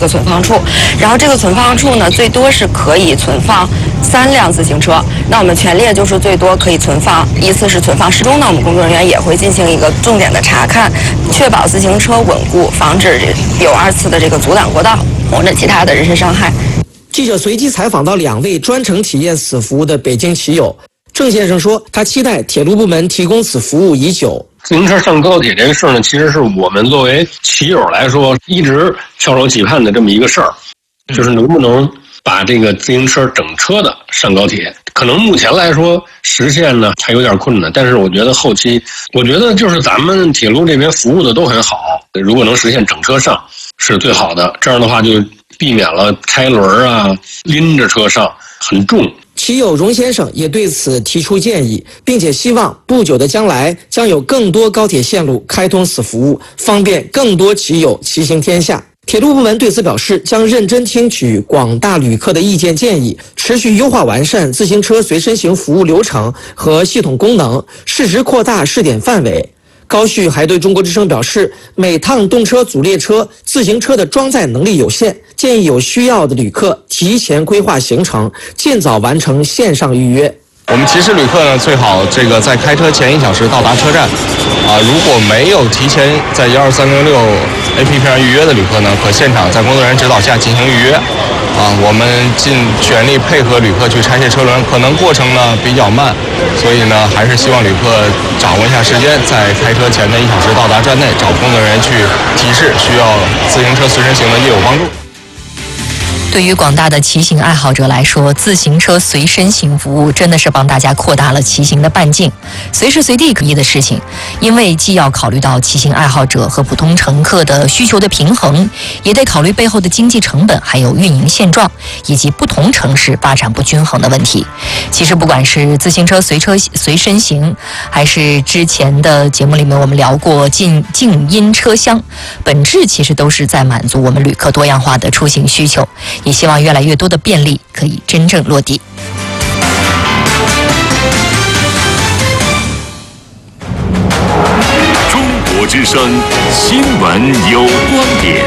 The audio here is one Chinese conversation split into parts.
个存放处，然后这个存放处呢，最多是可以存放3辆自行车。那我们全列就是最多可以存放，依次是存放10中呢，我们工作人员也会进行一个重点的查看，确保自行车稳固，防止有2次的这个阻挡过道或者其他的人身伤害。 记者随机采访到2位专程体验此服务的北京骑友。郑先生说，他期待铁路部门提供此服务已久。 自行车上高铁这个事儿呢，其实是我们作为骑友来说一直翘首企盼的这么一个事儿，就是能不能把这个自行车整车的上高铁。可能目前来说实现呢还有点困难，但是我觉得后期，我觉得就是咱们铁路这边服务的都很好，如果能实现整车上是最好的，这样的话就避免了开轮啊拎着车上很重。 骑友荣先生也对此提出建议，并且希望不久的将来将有更多高铁线路开通此服务，方便更多骑友骑行天下。铁路部门对此表示，将认真听取广大旅客的意见建议，持续优化完善自行车随身行服务流程和系统功能，适时扩大试点范围。高旭还对中国之声表示，每趟动车组列车、自行车的装载能力有限，建议有需要的旅客提前规划行程，尽早完成线上预约。 我们骑士旅客呢，最好在开车前1小时到达车站。如果没有提前在12306 APP 上预约的旅客呢，可现场在工作人员指导下进行预约。我们尽全力配合旅客去拆卸车轮，可能过程呢比较慢，所以呢还是希望旅客掌握一下时间，在开车前的1小时到达站内，找工作人员去提示需要自行车随身行的业务帮助。 对于广大的骑行爱好者来说，自行车随身行服务真的是帮大家扩大了骑行的半径，随时随地可以的事情。因为既要考虑到骑行爱好者和普通乘客的需求的平衡，也得考虑背后的经济成本，还有运营现状，以及不同城市发展不均衡的问题。其实不管是自行车随身行，还是之前的节目里面我们聊过静音车厢，本质其实都是在满足我们旅客多样化的出行需求。也希望越来越多的便利可以真正落地。 中国之声新闻有观点。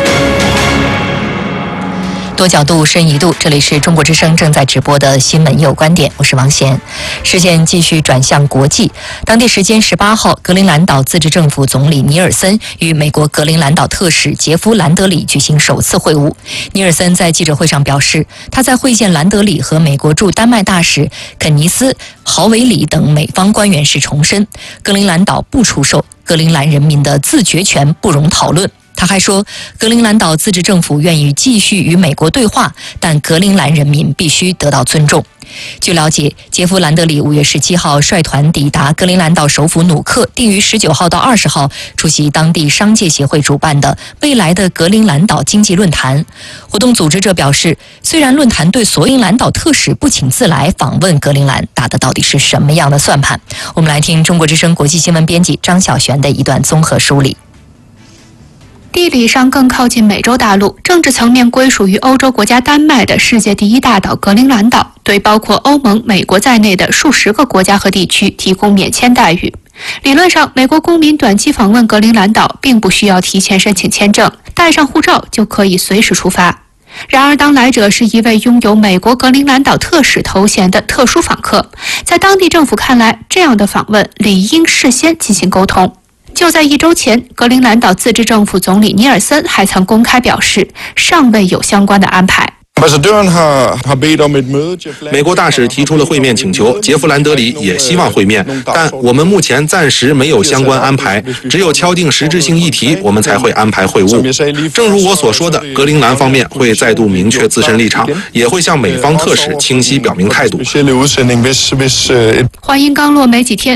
多角度深一度，这里是中国之声正在直播的新闻有观点，我是王贤。视线继续转向国际，当地时间18号，格陵兰岛自治政府总理尼尔森与美国格陵兰岛特使杰夫·兰德里举行首次会晤。尼尔森在记者会上表示，他在会见兰德里和美国驻丹麦大使肯尼斯·豪维里等美方官员时重申，格陵兰岛不出售，格陵兰人民的自决权不容讨论。他还说，格陵兰岛自治政府愿意继续与美国对话，但格陵兰人民必须得到尊重。据了解，杰夫·兰德里5月17号率团抵达格陵兰岛首府努克，定于19号到20号出席当地商界协会主办的未来的格陵兰岛经济论坛。活动组织者表示，虽然论坛对索因兰岛特使不请自来访问格陵兰打的到底是什么样的算盘？我们来听中国之声国际新闻编辑张晓璇的一段综合梳理。 地理上更靠近美洲大陆，政治层面归属于欧洲国家丹麦的世界第1大岛格陵兰岛，对包括欧盟、美国在内的数十个国家和地区提供免签待遇。理论上，美国公民短期访问格陵兰岛并不需要提前申请签证，带上护照就可以随时出发。然而，当来者是一位拥有美国格陵兰岛特使头衔的特殊访客，在当地政府看来，这样的访问理应事先进行沟通。就在1周前，格陵兰岛自治政府总理尼尔森还曾公开表示，尚未有相关的安排。 美国大使提出了会面请求，杰夫·兰德里也希望会面，但我们目前暂时没有相关安排，只有敲定实质性议题，我们才会安排会晤。正如我所说的，格陵兰方面会再度明确自身立场，也会向美方特使清晰表明态度。 话音刚落没几天，